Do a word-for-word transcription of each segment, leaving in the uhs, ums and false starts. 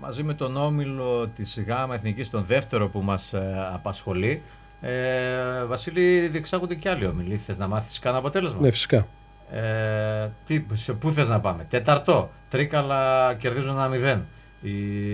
μαζί με τον όμιλο της ΓΑΜΑ Εθνικής, τον δεύτερο που μας ε, απασχολεί, ε, Βασίλη, διεξάγονται και άλλοι όμιλοι. Θες να μάθεις κανένα αποτέλεσμα? Ναι, φυσικά. Ε, τι, σε πού θες να πάμε? Τέταρτο, Τρίκαλα κερδίζουν ένα μηδέν. Η,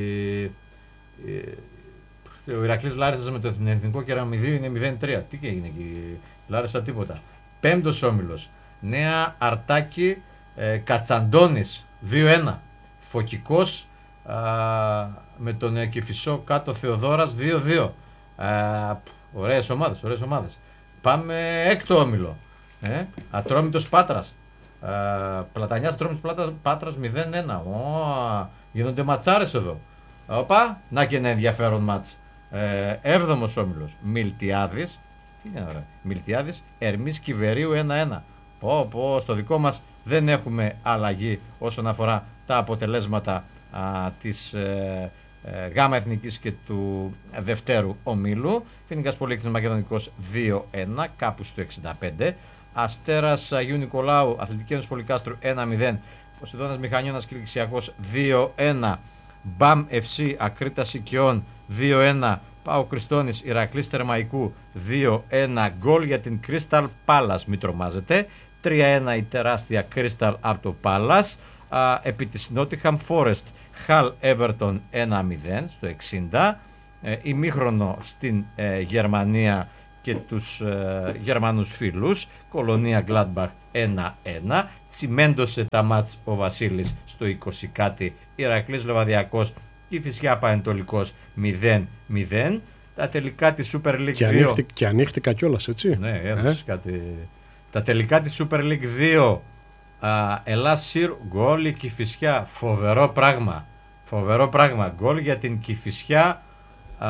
η, ο Ηρακλής Λάρισσας με το Εθνικό Κεραμιδίου είναι μηδέν τρία. Τι και έγινε εκεί, Λάρισσα τίποτα. Πέμπτος όμιλος, Νέα Αρτάκη ε, Κατσαντώνης δύο ένα. Φωκικός α, με τον ε, Κηφισό κάτω Θεοδόρας δύο δύο. Α, ωραίες ομάδες, ωραίες ομάδες. Πάμε έκτο όμιλο. Ε, Ατρόμητος Πάτρας. Α, Πλατανιάς Ατρόμητος Πάτρας, Πάτρας μηδέν ένα. Ω, γίνονται ματσάρες εδώ. Οπα, να και ένα ενδιαφέρον μάτς. Ε, έβδομος όμιλος, Μιλτιάδης. Τι είναι ωραία. Μιλτιάδης Ερμής Κιβερίου ένα ένα. Πω, πω, στο δικό μας δεν έχουμε αλλαγή όσον αφορά τα αποτελέσματα α, της ε, ε, ΓΑΜΑ Εθνικής και του δευτέρου ομίλου. Φοινικάς Πολύκτης Μακεδονικός δύο ένα, κάπου στο εξήντα πέντε. Αστέρας Αγίου Νικολάου Αθλητική Ένωση Πολυκάστρου ένα μηδέν. Ποσειδώνας Μηχανιώνας Κιλικσιακός δύο ένα. Μπαμ εφ σι Ακρίτας Οικειών δύο ένα. Πάο Κριστόνης Ηρακλής Θερμαϊκού δύο ένα. Γκολ για την Crystal Palace, μην τρομάζετε. τρία ένα η τεράστια Crystal από το Palace. Α, επί της Nottingham Forest Hull Everton ένα μηδέν στο εξήντα. Ε, ημίχρονο στην ε, Γερμανία και τους ε, Γερμανούς φίλους. Κολονία Gladbach ένα ένα. Τσιμέντωσε τα μάτς ο Βασίλης στο είκοσι κάτι. Ηρακλής Λεβαδιακός Κηφισιά Πανετολικός μηδέν μηδέν. Τα τελικά της Super League και δύο. Ανοίχτη, και ανοίχτηκα κιόλας, έτσι. Ναι, έδωσες ε? κάτι. Τα τελικά της Super League δύο. Ελλάς Σύρ, γκολ η Κηφισιά. Φοβερό πράγμα. Φοβερό πράγμα. Γκολ για την Κηφισιά. Α,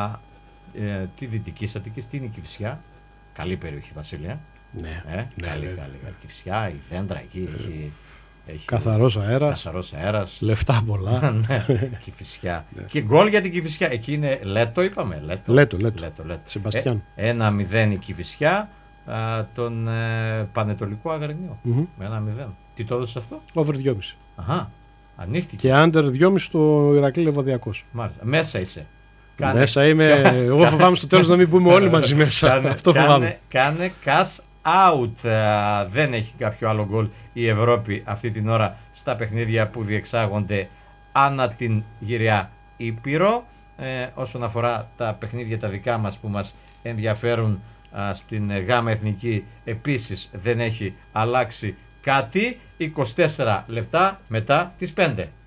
ε, τι Δυτικής Αττικής, τι είναι η Κηφισιά? Καλή περιοχή, Βασίλεια. Ναι, ε, ναι, καλή, ναι, καλή. Η Κηφισιά, η δέντρα εκεί ε, έχει, έχει καθαρός αέρας, καθαρός αέρας. Λεφτά πολλά. Ναι, Κηφισιά. Και γκολ για την Κηφισιά. Εκεί είναι Λέτο, είπαμε. Λέτο, Λέτο, Λέτο. Λέτο, Λέτο. Σεμπαστιάν. Ε, ένα μηδέν η Κηφισιά. Α, τον ε, Πανετολικό Αγρινίο. Mm-hmm. Με ένα μηδέν. Τι το έδωσε αυτό? Over δυόμισι. Αχα, ανοίχτηκε. Και under δυόμισι στο Ηρακλή Λεβαδιακός. Μάλιστα. Μέσα είσαι. Κάνε... Μέσα είμαι. Εγώ φοβάμαι στο τέλος να μην μπούμε όλοι μαζί μέσα. Κάνε, αυτό φοβάμαι. Κάνε, κάνε cash out. Α, δεν έχει κάποιο άλλο γκολ η Ευρώπη αυτή την ώρα στα παιχνίδια που διεξάγονται ανά την γυριά Ήπειρο. Ε, όσον αφορά τα παιχνίδια τα δικά μας που μας ενδιαφέρουν α, στην ΓΑΜΑ Εθνική, επίσης δεν έχει αλλάξει κάτι. είκοσι τέσσερα λεπτά μετά τις πέντε.